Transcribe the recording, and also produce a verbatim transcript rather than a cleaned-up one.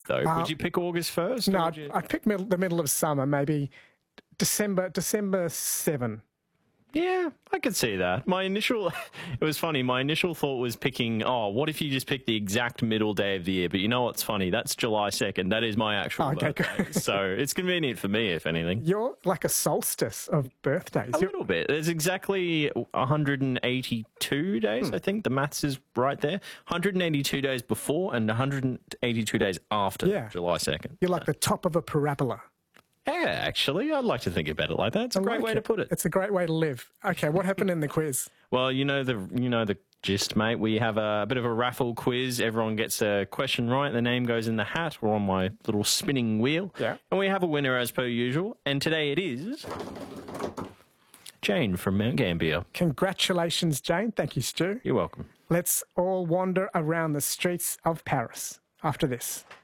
though? Uh, would you pick August first? No, or would I'd, you... I'd pick middle, the middle of summer, maybe December, December seventh. Yeah, I could see that. My initial, it was funny, my initial thought was picking, oh, what if you just pick the exact middle day of the year? But you know what's funny? That's July second. That is my actual Oh, okay, birthday. good. So it's convenient for me, if anything. You're like a solstice of birthdays. A You're, little bit. There's exactly one hundred eighty-two days, Hmm. I think. The maths is right there. one hundred eighty-two days before and one hundred eighty-two days after Yeah. July second. you're like the top of a parabola. Yeah, actually, I'd like to think about it like that. It's a I great like way it. to put it. It's a great way to live. Okay, what happened in the quiz? Well, you know the you know the gist, mate. We have a, bit of a raffle quiz. Everyone gets a question right. The name goes in the hat or on my little spinning wheel. Yeah. And we have a winner as per usual. And today it is Jane from Mount Gambier. Congratulations, Jane. Thank you, Stu. You're welcome. Let's all wander around the streets of Paris after this.